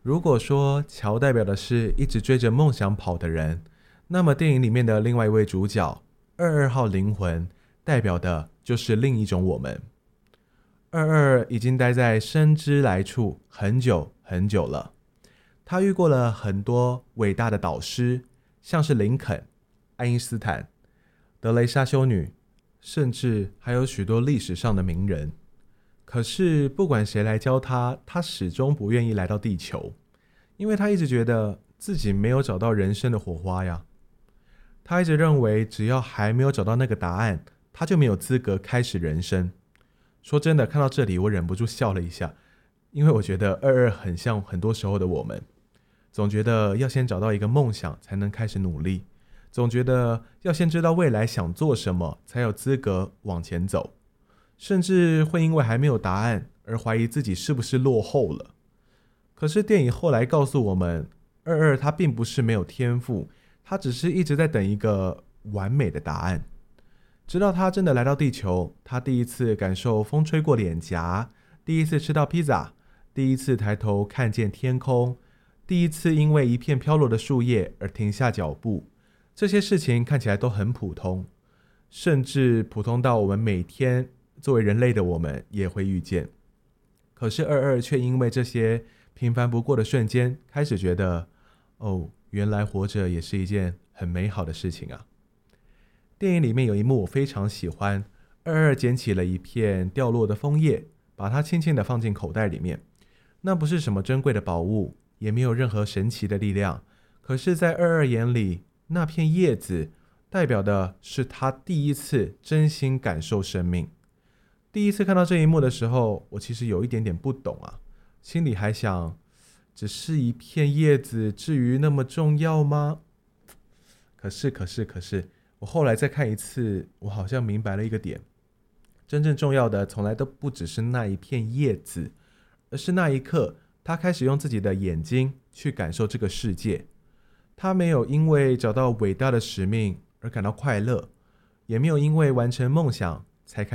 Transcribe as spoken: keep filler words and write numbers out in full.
如果说乔代表的是一直追着梦想跑的人，那么电影里面的另外一位主角二二号灵魂代表的就是另一种我们。二二已经待在生之来处很久很久了，他遇过了很多伟大的导师，像是林肯、爱因斯坦、德雷莎修女，甚至还有许多历史上的名人。可是不管谁来教他，他始终不愿意来到地球，因为他一直觉得自己没有找到人生的火花呀。他一直认为只要还没有找到那个答案，他就没有资格开始人生。说真的，看到这里我忍不住笑了一下，因为我觉得二二很像很多时候的我们，总觉得要先找到一个梦想才能开始努力，总觉得要先知道未来想做什么才有资格往前走，甚至会因为还没有答案而怀疑自己是不是落后了。可是电影后来告诉我们，二二他并不是没有天赋，他只是一直在等一个完美的答案。直到他真的来到地球，他第一次感受风吹过脸颊，第一次吃到披萨，第一次抬头看见天空，第一次因为一片飘落的树叶而停下脚步，这些事情看起来都很普通，甚至普通到我们每天作为人类的我们也会遇见。可是二二却因为这些平凡不过的瞬间，开始觉得，哦，原来活着也是一件很美好的事情啊。电影里面有一幕我非常喜欢，二二捡起了一片掉落的枫叶，把它轻轻地放进口袋里面。那不是什么珍贵的宝物，也没有任何神奇的力量，可是在二二眼里，那片叶子代表的是他第一次真心感受生命。第一次看到这一幕的时候，我其实有一点点不懂啊，心里还想，只是一片叶子，至于那么重要吗？可是可是可是我后来再看一次，我好像明白了一个点，真正重要的从来都不只是那一片叶子，而是那一刻他开始用自己的眼睛去感受这个世界。他没有因为找到伟大的使命而感到快乐，也没有因为完成梦想才开